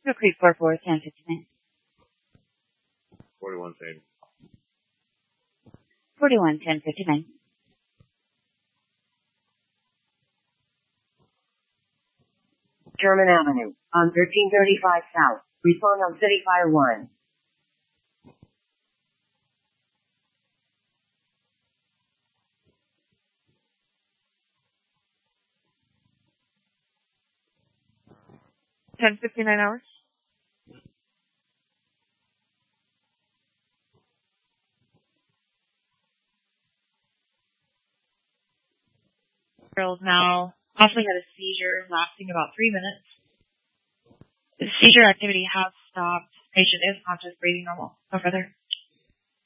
Mill Creek 441059. 4110. 411059. German Avenue on 1335 South. Respond on City Fire 1. $10.59. Girl's now possibly had a seizure lasting about 3 minutes. The seizure activity has stopped. Patient is conscious, breathing normal. No further.